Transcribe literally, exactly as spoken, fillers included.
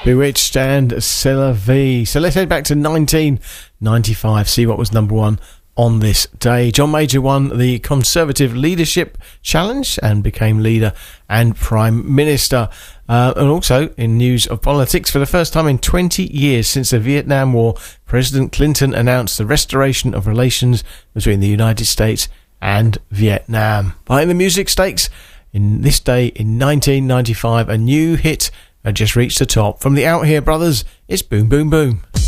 Bewitched and C'est la Vie. So let's head back to nineteen ninety-five, see what was number one on this day. John Major won the Conservative Leadership Challenge and became leader and Prime Minister. Uh, and also, in news of politics, for the first time in twenty years since the Vietnam War, President Clinton announced the restoration of relations between the United States and Vietnam. But in the music stakes, in this day in nineteen ninety-five, a new hit had just reached the top. From the Out Here Brothers, it's Boom Boom Boom.